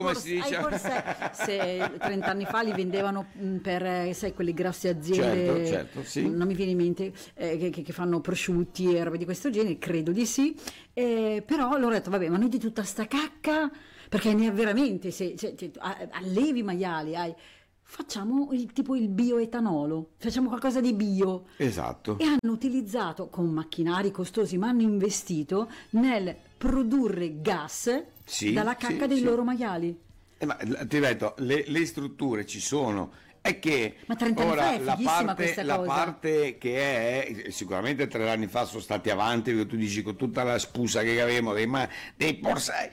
come si dice? Se 30 anni fa li vendevano per, sai, quelle grosse aziende, certo, sì. Non mi viene in mente, che fanno prosciutti e robe di questo genere, credo di sì, però allora ho detto, vabbè, ma noi di tutta sta cacca, perché ne è veramente, se allevi i maiali, facciamo tipo il bioetanolo, facciamo qualcosa di bio. Esatto. E hanno utilizzato, con macchinari costosi, ma hanno investito nel produrre gas dalla cacca dei loro maiali. Ma ti ripeto, le strutture ci sono. È che ma 30 anni ora fa è fighissima la parte che è sicuramente 3 anni fa sono stati avanti, perché tu dici con tutta la spusa che avevamo dei porsei,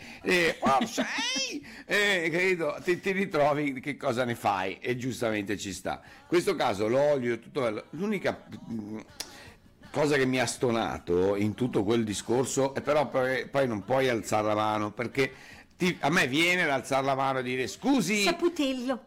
credo ti ritrovi, che cosa ne fai, e giustamente ci sta. In questo caso l'olio, l'unica cosa che mi ha stonato in tutto quel discorso è però poi non puoi alzare la mano, perché a me viene da alzare la mano e dire scusi Saputello,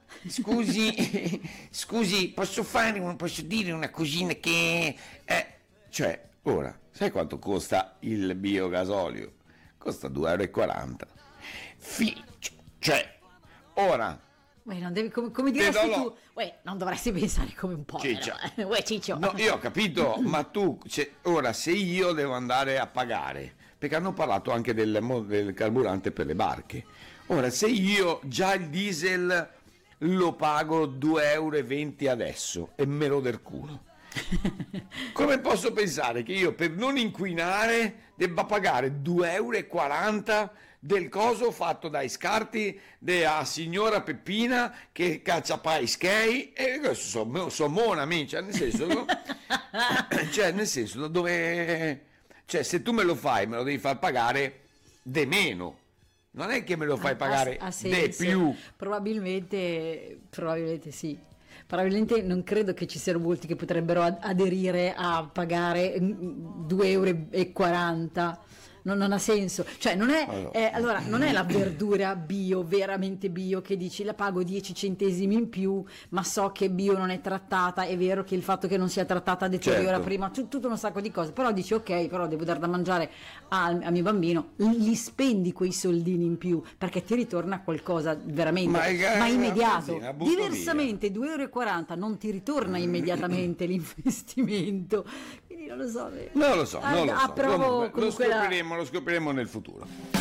scusi, posso dire una cosina che cioè, ora sai quanto costa il biogasolio? Costa 2,40 €. Cioè, ora non devi, come diresti tu, non dovresti pensare come un povero. Ciccio. No, io ho capito, ma tu, ora se io devo andare a pagare, perché hanno parlato anche del carburante per le barche, ora se io già il diesel lo pago 2,20 € adesso e me lo del culo, come posso pensare che io, per non inquinare, debba pagare 2,40 € del coso fatto dai scarti della signora Peppina che caccia pai skei? E questo sono buona amica, nel senso dove, cioè, se tu me lo fai me lo devi far pagare de meno, non è che me lo fai pagare de più. Probabilmente sì. Probabilmente non credo che ci siano molti che potrebbero aderire a pagare 2,40 €. Non ha senso, cioè non è, allora non è la verdura bio, veramente bio, che dici la pago 10 centesimi in più, ma so che bio non è trattata. È vero che il fatto che non sia trattata deteriora prima tutto un sacco di cose, però dici ok, però devo dare da mangiare a mio bambino, li spendi quei soldini in più perché ti ritorna qualcosa veramente, ma immediato. Diversamente 2,40 € non ti ritorna immediatamente l'investimento, quindi non lo so. Non lo so. Approvo Lo scopriremo nel futuro.